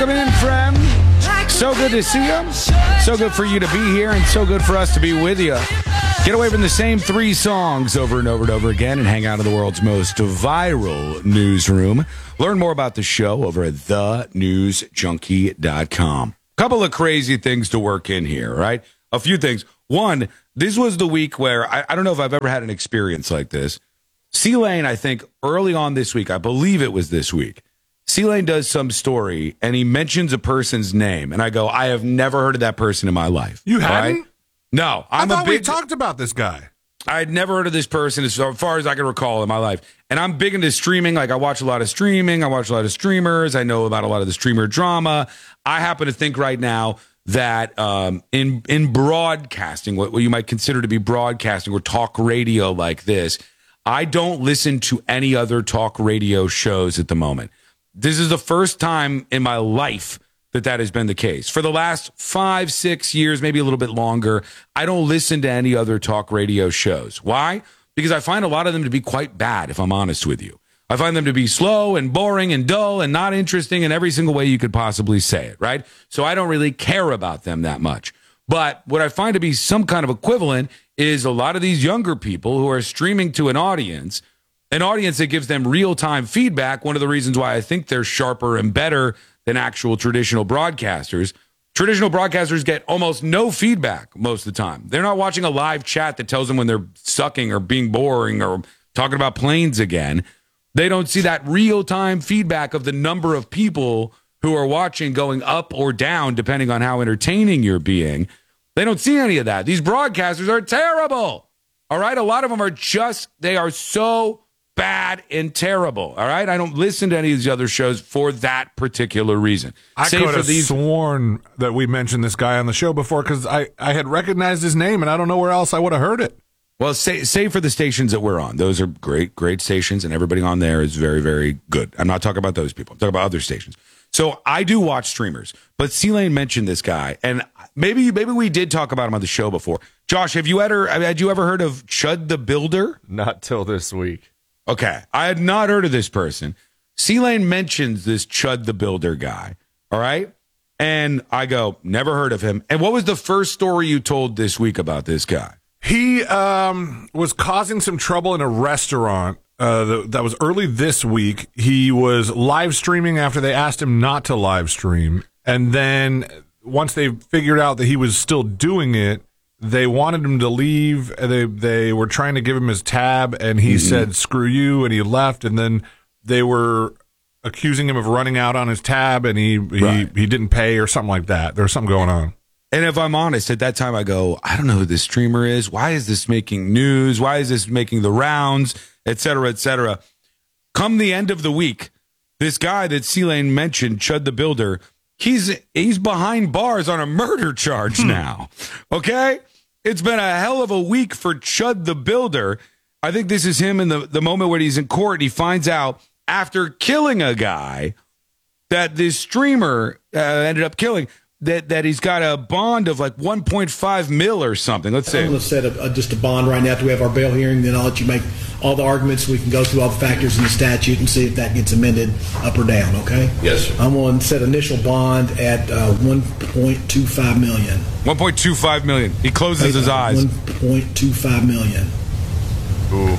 Welcome in, friend. So good to see you. So good for you to be here, and so good for us to be with you. Get away from the same three songs over and over and over again and hang out in the world's most viral newsroom. Learn more about the show over at thenewsjunkie.com. Couple of crazy things to work in here, right? A few things. One, this was the week where, I don't know if I've ever had an experience like this. C-Lane, I think, early on this week, I believe it was this week, C-Lane does some story, and he mentions a person's name, and I go, I have never heard of that person in my life. You hadn't? Right? No. I thought we talked about this guy. I had never heard of this person as far as I can recall in my life. And I'm big into streaming. Like, I watch a lot of streaming. I watch a lot of streamers. I know about a lot of the streamer drama. I happen to think right now that in broadcasting, what you might consider to be broadcasting or talk radio like this, I don't listen to any other talk radio shows at the moment. This is the first time in my life that has been the case. For the last 5-6 years, maybe a little bit longer, I don't listen to any other talk radio shows. Why? Because I find a lot of them to be quite bad, if I'm honest with you. I find them to be slow and boring and dull and not interesting in every single way you could possibly say it, right? So I don't really care about them that much. But what I find to be some kind of equivalent is a lot of these younger people who are streaming to an audience that gives them real-time feedback. One of the reasons why I think they're sharper and better than actual traditional broadcasters. Traditional broadcasters get almost no feedback most of the time. They're not watching a live chat that tells them when they're sucking or being boring or talking about planes again. They don't see that real-time feedback of the number of people who are watching going up or down depending on how entertaining you're being. They don't see any of that. These broadcasters are terrible. All right? A lot of them are they are so bad and terrible. All right? I don't listen to any of these other shows for that particular reason. I could have sworn that we mentioned this guy on the show before because I had recognized his name and I don't know where else I would have heard it. Well, say for the stations that we're on. Those are great stations, and everybody on there is very, very good. I'm not talking about those people. I'm talking about other stations. So I do watch streamers, but C-Lane mentioned this guy, and maybe we did talk about him on the show before. Josh, had you ever heard of Chud the Builder? Not till this week. Okay, I had not heard of this person. C-Lane mentions this Chud the Builder guy, all right? And I go, never heard of him. And what was the first story you told this week about this guy? He was causing some trouble in a restaurant that was early this week. He was live streaming after they asked him not to live stream. And then once they figured out that he was still doing it, they wanted him to leave. They were trying to give him his tab, and he said, screw you, and he left. And then they were accusing him of running out on his tab, and he didn't pay or something like that. There was something going on. And if I'm honest, at that time I go, I don't know who this streamer is. Why is this making news? Why is this making the rounds, et cetera, et cetera? Come the end of the week, this guy that C-Lane mentioned, Chud the Builder, he's behind bars on a murder charge now. Okay? It's been a hell of a week for Chud the Builder. I think this is him in the moment when he's in court. He finds out after killing a guy that this streamer ended up killing, that he's got a bond of like 1.5 mil or something. Let's say. I'm going to set just a bond right now after we have our bail hearing. Then I'll let you make all the arguments. We can go through all the factors in the statute and see if that gets amended up or down, okay? Yes, sir. I'm going to set initial bond at $1.25 million. $1.25 million. He closes his eyes. $1.25 million. Oof.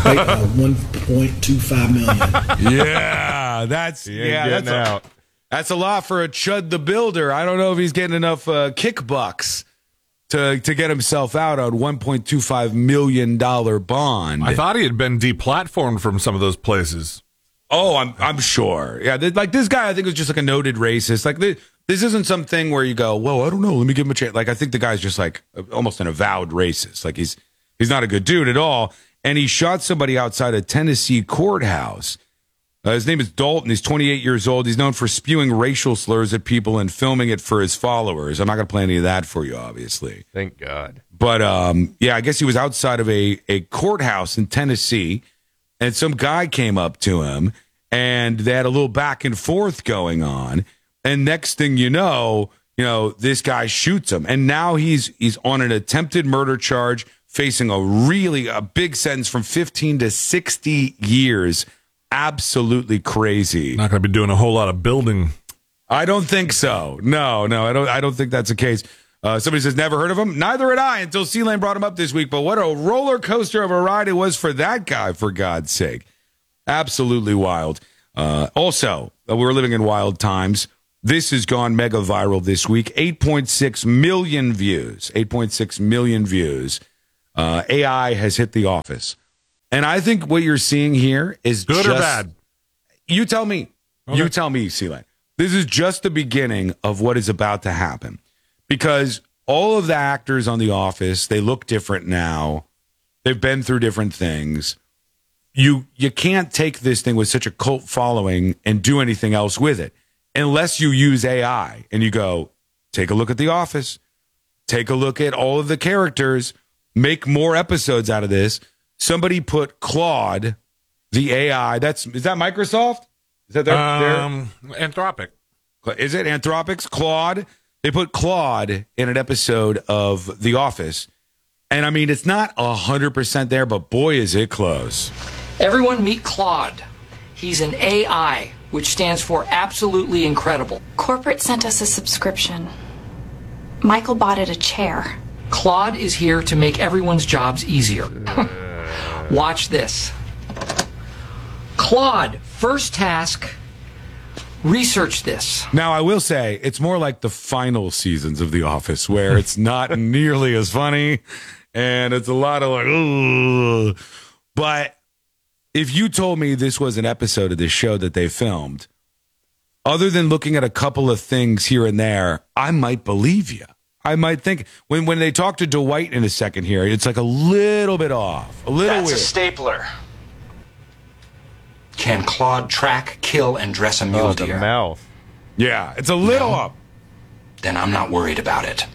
$1.25 million. Yeah, that's out. That's a lot for a Chud the Builder. I don't know if he's getting enough kickbucks to get himself out on $1.25 million bond. I thought he had been deplatformed from some of those places. Oh, I'm sure. Yeah, like this guy, I think was just like a noted racist. Like this isn't something where you go, whoa, I don't know, let me give him a chance. Like I think the guy's just like almost an avowed racist. Like he's not a good dude at all. And he shot somebody outside a Tennessee courthouse. His name is Dalton. He's 28 years old. He's known for spewing racial slurs at people and filming it for his followers. I'm not going to play any of that for you, obviously. Thank God. But, yeah, I guess he was outside of a courthouse in Tennessee, and some guy came up to him, and they had a little back and forth going on. And next thing you know, this guy shoots him. And now he's on an attempted murder charge, facing a big sentence from 15 to 60 years. Absolutely crazy. Not going to be doing a whole lot of building. I don't think so. No, I don't think that's the case. Somebody says, never heard of him. Neither had I until C-Lane brought him up this week. But what a roller coaster of a ride it was for that guy, for God's sake. Absolutely wild. Also, we're living in wild times. This has gone mega viral this week. 8.6 million views. 8.6 million views. AI has hit The Office. And I think what you're seeing here is good or bad? You tell me. Okay. You tell me, C-Lane. This is just the beginning of what is about to happen. Because all of the actors on The Office, they look different now. They've been through different things. You can't take this thing with such a cult following and do anything else with it unless you use AI and you go, take a look at The Office, take a look at all of the characters, make more episodes out of this. Somebody put Claude, the AI. Is that Microsoft? Is that their Anthropic? Is it Anthropic's Claude? They put Claude in an episode of The Office. And I mean, it's not 100% there, but boy, is it close. Everyone meet Claude. He's an AI, which stands for absolutely incredible. Corporate sent us a subscription. Michael bought it a chair. Claude is here to make everyone's jobs easier. Watch this. Claude, first task, research this. Now, I will say, it's more like the final seasons of The Office, where it's not nearly as funny, and it's a lot of like, ugh. But if you told me this was an episode of this show that they filmed, other than looking at a couple of things here and there, I might believe you. I might think, when they talk to Dwight in a second here, it's like a little bit off, a little That's weird. a stapler. Can Claude track, kill, and dress a mule The deer? mouth. Yeah, it's a little up. Then I'm not worried about it.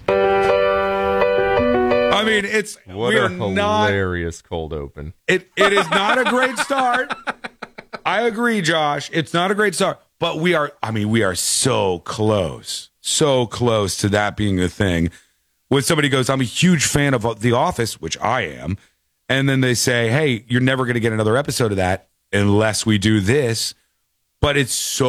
I mean, What we a are not. hilarious cold open. It is not a great start. I agree, Josh. It's not a great start, but we are so close to that being a thing. When somebody goes, I'm a huge fan of The Office, which I am, and then they say, hey, you're never going to get another episode of that unless we do this. But if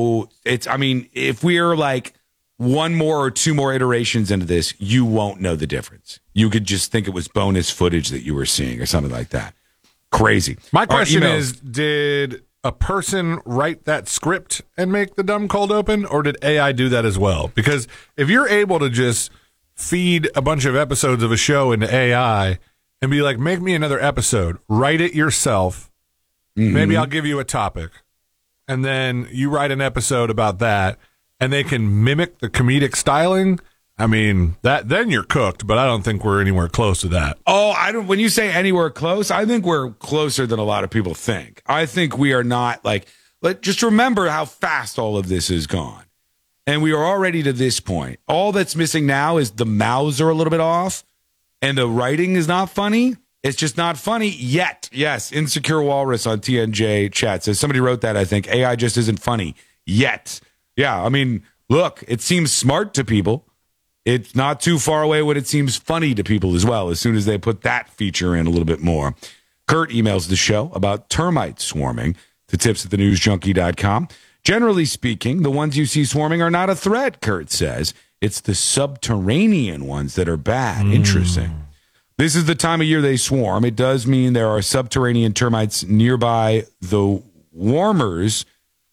we are like one more or two more iterations into this, you won't know the difference. You could just think it was bonus footage that you were seeing or something like that. Crazy. My question emails. is, did a person write that script and make the dumb cold open, or did AI do that as well? Because if you're able to just feed a bunch of episodes of a show into AI and be like, make me another episode, write it yourself, maybe I'll give you a topic, and then you write an episode about that, and they can mimic the comedic styling, I mean, then you're cooked, but I don't think we're anywhere close to that. Oh, when you say anywhere close, I think we're closer than a lot of people think. I think we are not just remember how fast all of this has gone. And we are already to this point. All that's missing now is the mouths are a little bit off and the writing is not funny. It's just not funny yet. Yes, Insecure Walrus on TNJ chat says somebody wrote that, I think. AI just isn't funny yet. Yeah, I mean, look, it seems smart to people. It's not too far away when it seems funny to people as well, as soon as they put that feature in a little bit more. Kurt emails the show about termite swarming to tips@thenewsjunkie.com. Generally speaking, the ones you see swarming are not a threat, Kurt says. It's the subterranean ones that are bad. Interesting. This is the time of year they swarm. It does mean there are subterranean termites nearby the warmers.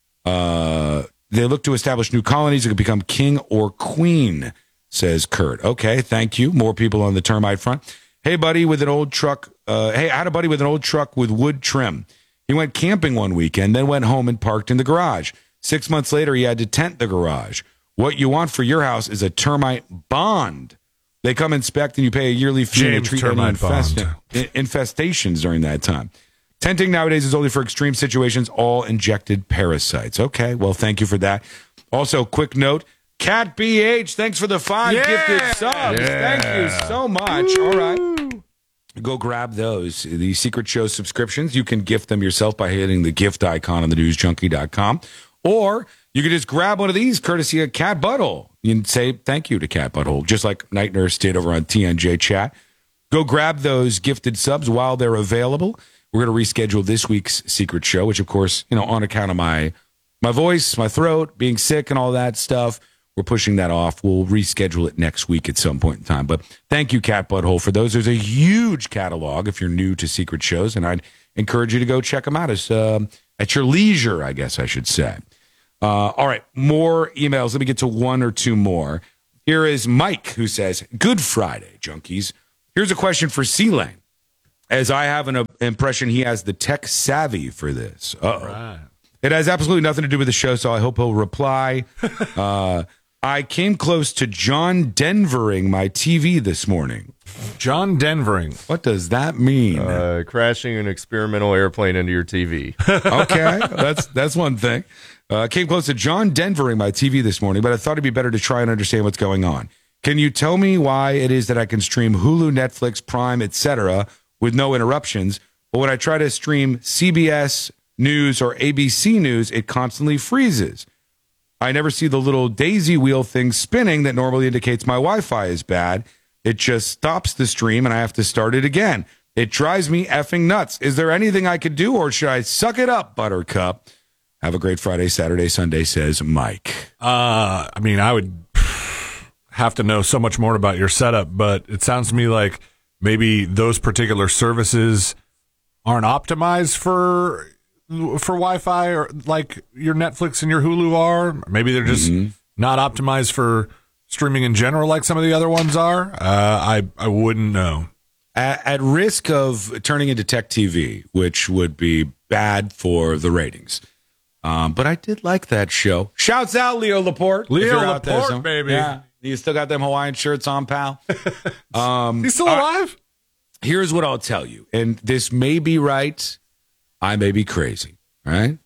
They look to establish new colonies that could become king or queen, says Kurt. Okay, thank you. More people on the termite front. Hey, buddy, with an old truck. I had a buddy with an old truck with wood trim. He went camping one weekend, then went home and parked in the garage. 6 months later, he had to tent the garage. What you want for your house is a termite bond. They come inspect and you pay a yearly fee to James treat any Termite Bond. infestations during that time. Tenting nowadays is only for extreme situations, all injected parasites. Okay, well, thank you for that. Also, quick note, Cat BH, thanks for the 5 gifted subs. Yeah. Thank you so much. All right. Go grab those. The Secret Show subscriptions. You can gift them yourself by hitting the gift icon on thenewsjunkie.com. Or you can just grab one of these courtesy of Cat Butthole. You can say thank you to Cat Butthole, just like Night Nurse did over on TNJ Chat. Go grab those gifted subs while they're available. We're going to reschedule this week's Secret Show, which, of course, on account of my my voice, my throat, being sick and all that stuff. We're pushing that off. We'll reschedule it next week at some point in time. But thank you, Cat Butthole, for those. There's a huge catalog if you're new to Secret Shows, and I'd encourage you to go check them out at your leisure, I guess I should say. All right, more emails. Let me get to one or two more. Here is Mike, who says, Good Friday, junkies. Here's a question for C-Lane, as I have an impression he has the tech savvy for this. Right. It has absolutely nothing to do with the show, so I hope he'll reply. I came close to John Denvering my TV this morning. John Denvering. What does that mean? Crashing an experimental airplane into your TV. Okay, that's one thing. Came close to John Denvering my TV this morning, but I thought it'd be better to try and understand what's going on. Can you tell me why it is that I can stream Hulu, Netflix, Prime, etc. with no interruptions, but when I try to stream CBS News or ABC News, it constantly freezes? I never see the little daisy wheel thing spinning that normally indicates my Wi-Fi is bad. It just stops the stream and I have to start it again. It drives me effing nuts. Is there anything I could do, or should I suck it up, Buttercup? Have a great Friday, Saturday, Sunday, says Mike. I mean, I would have to know so much more about your setup, but it sounds to me like maybe those particular services aren't optimized for Wi-Fi, or like your Netflix and your Hulu are. Maybe they're just not optimized for streaming in general like some of the other ones are. I wouldn't know. At risk of turning into tech TV, which would be bad for the ratings. But I did like that show. Shouts out Leo Laporte. Leo Laporte, baby. Yeah. You still got them Hawaiian shirts on, pal? He's still alive? Here's what I'll tell you. And this may be right. I may be crazy. All right?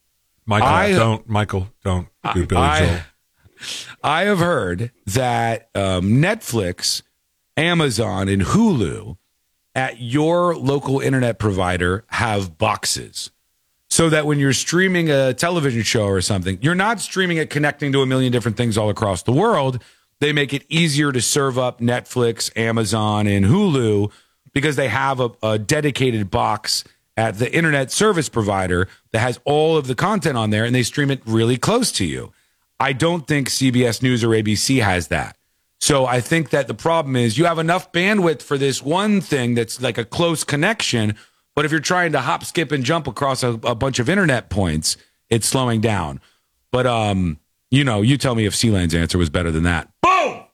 Michael, don't do Billy Joel. I have heard that Netflix, Amazon, and Hulu at your local internet provider have boxes. So that when you're streaming a television show or something, you're not streaming it connecting to a million different things all across the world. They make it easier to serve up Netflix, Amazon, and Hulu because they have a dedicated box at the internet service provider that has all of the content on there, and they stream it really close to you. I don't think CBS News or ABC has that. So I think that the problem is you have enough bandwidth for this one thing that's like a close connection, but if you're trying to hop, skip, and jump across a bunch of internet points, it's slowing down. But, you tell me if C-Lane's answer was better than that. Boom!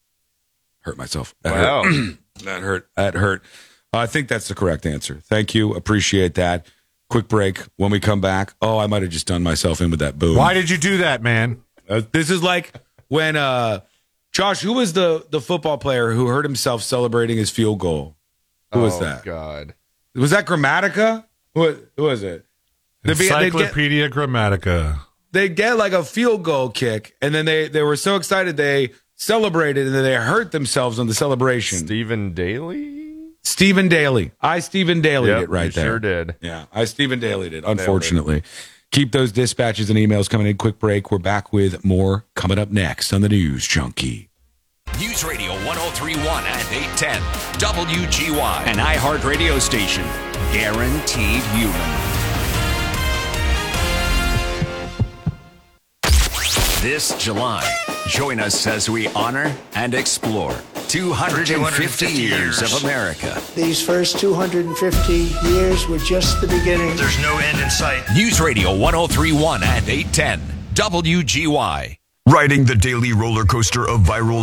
Hurt myself. Wow. That hurt. I think that's the correct answer. Thank you. Appreciate that. Quick break. When we come back, I might have just done myself in with that boom. Why did you do that, man? This is like when, Josh, who was the football player who hurt himself celebrating his field goal? Who was that? Oh, God. Was that Grammatica? Who was it? Encyclopedia Grammatica. They get like a field goal kick, and then they were so excited they celebrated, and then they hurt themselves on the celebration. Stephen Daly? Stephen Daly. Stephen Daly it right there. Sure did. Yeah, Stephen Daly did, unfortunately. Keep those dispatches and emails coming in. Quick break. We're back with more coming up next on the News Junkie. News Radio 1031 and 810. WGY. An iHeart radio station. Guaranteed human. This July, join us as we honor and explore 250 years of America. These first 250 years were just the beginning. There's no end in sight. News Radio 1031 and 810. WGY. Riding the daily roller coaster of viral